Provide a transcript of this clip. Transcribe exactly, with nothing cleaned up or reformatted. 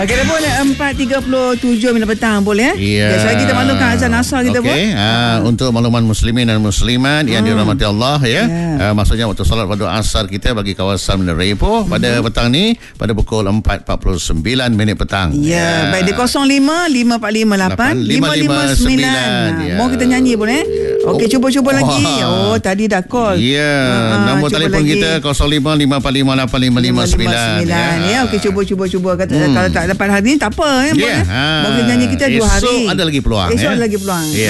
Okey, telefon empat tiga puluh tujuh minit petang boleh eh? Ya. Biasa kita maklumkan azan asar kita pun. Okey, uh, untuk makluman muslimin dan muslimat yang Hmm. dirahmati Allah ya. Ya. Uh, maksudnya waktu solat pada asar kita bagi kawasan Menara Ipoh pada Hmm. petang ni pada pukul empat empat puluh sembilan minit petang. Ya, baik di kosong lima lima empat lima lapan lima lima sembilan. Ya. Mau kita nyanyi pun eh? Ya. Okey, cuba-cuba Oh. lagi. Oh, tadi dah call. Ya, Ah, nombor cuba telefon lagi. kita kosong lima lima empat lima lapan lima lima sembilan. Ya, okey, cuba-cuba cuba kata Hmm. kalau tak dapat hari ni tak apa eh. Ya, Boleh. ha. Mau kita nyanyi kita dua hari. Esok ada lagi peluang. Esok ya. ada lagi peluang. Ya.